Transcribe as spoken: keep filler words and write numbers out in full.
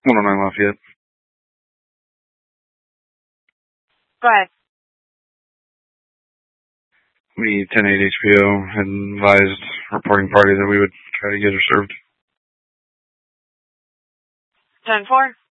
one oh nine Lafayette. Go ahead. We ten eight H P O had advised reporting party that we would try to get her served. ten four.